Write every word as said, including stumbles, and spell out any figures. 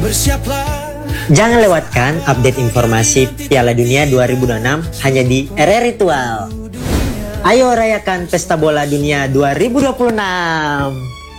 Bersiaplah. Jangan lewatkan update informasi Piala Dunia dua ribu dua puluh enam hanya di R R Ritual. Ayo rayakan Pesta Bola Dunia dua ribu dua puluh enam.